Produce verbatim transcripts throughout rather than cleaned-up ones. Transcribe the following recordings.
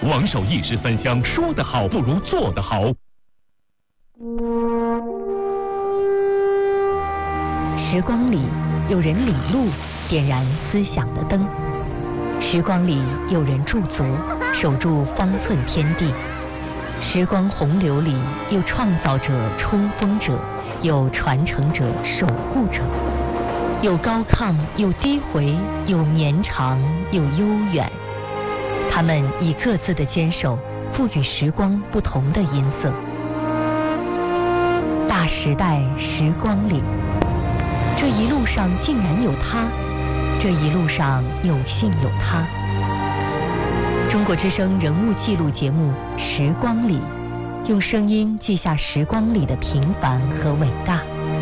王守一时三香，说得好不如做得好。 时光里有人领路，点燃思想的灯；时光里有人驻足，守住方寸天地。时光洪流里有创造者、冲锋者，有传承者、守护者，有高亢，有低回，有绵长，有悠远。他们以各自的坚守，赋予时光不同的音色。大时代时光里，这一路上竟然有他，这一路上有幸有他。中国之声人物记录节目《时光里》，用声音记下时光里的平凡和伟大。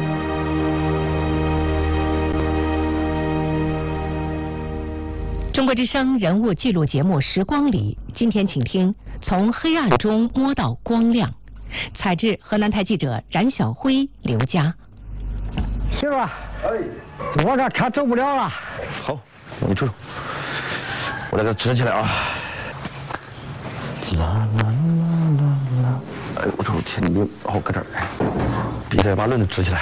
中国之声人物记录节目《时光里》，今天请听《从黑暗中摸到光亮》，采自河南台记者冉晓辉、刘佳。 媳妇，我这车走不了了。 好，你出，我来给它支起来啊。啦啦啦啦啦！哎，我说天，你好搁这儿，必须得把轮子支起来。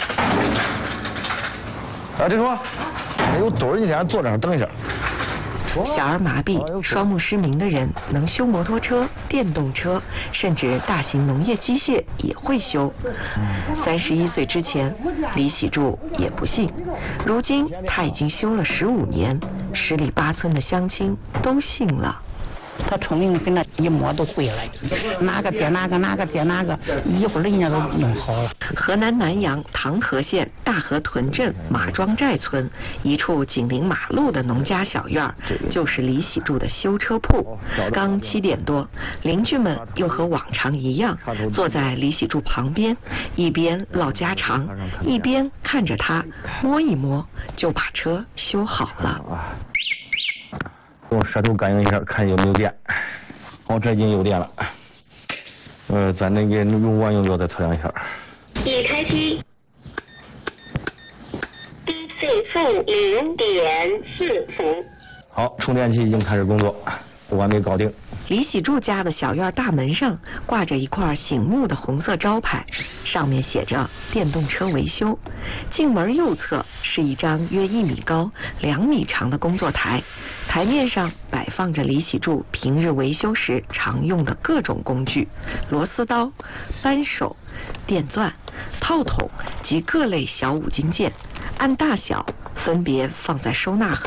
啊，这说，有多少你先坐这儿等一下。 小儿麻痹、双目失明的人能修摩托车、电动车，甚至大型农业机械也会修。三十一岁之前，李喜柱也不信，如今他已经修了十五年，十里八村的乡亲都信了。 他聪明，跟他一摸都会了，哪个接哪个，哪个接哪个，一会儿人家都弄好了。 河南南阳唐河县大河屯镇马庄寨村一处紧邻马路的农家小院，就是李喜柱的修车铺。刚七点多，邻居们又和往常一样，坐在李喜柱旁边，一边唠家常，一边看着他摸一摸就把车修好了。 用舌头感应一下，看有没有电。哦，这已经有电了。呃，咱那个用完用药再测量一下。 已开机。低次负零点四伏。 好，充电器已经开始工作，完美搞定。 李喜柱家的小院大门上挂着一块醒目的红色招牌，上面写着电动车维修。进门右侧是一张约一米高、两米长的工作台，台面上摆放着李喜柱平日维修时常用的各种工具：螺丝刀、扳手、电钻、套筒及各类小五金件，按大小分别放在收纳盒。